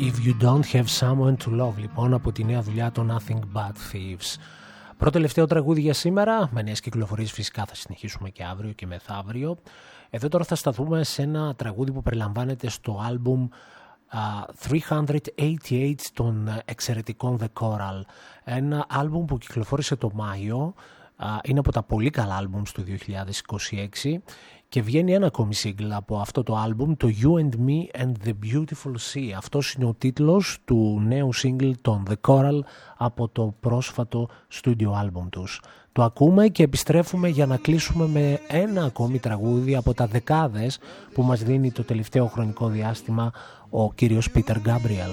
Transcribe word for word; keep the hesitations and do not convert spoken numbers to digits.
If You Don't Have Someone to Love, λοιπόν, από τη νέα δουλειά των Nothing But Thieves. Πρώτο τελευταίο τραγούδι για σήμερα, με νέες κυκλοφορίες φυσικά θα συνεχίσουμε και αύριο και μεθαύριο. Εδώ τώρα θα σταθούμε σε ένα τραγούδι που περιλαμβάνεται στο άλμπουμ uh, τριακόσια ογδόντα οκτώ των εξαιρετικών The Coral. Ένα άλμπουμ που κυκλοφόρησε το Μάιο, uh, είναι από τα πολύ καλά άλμπουμ του δύο χιλιάδες είκοσι έξι και βγαίνει ένα ακόμη single από αυτό το άλμπουμ, το You and Me and the Beautiful Sea. Αυτός είναι ο τίτλος του νέου single των The Coral από το πρόσφατο studio άλμπουμ τους. Το ακούμε και επιστρέφουμε για να κλείσουμε με ένα ακόμη τραγούδι από τα δεκάδες που μας δίνει το τελευταίο χρονικό διάστημα ο κύριος Peter Gabriel.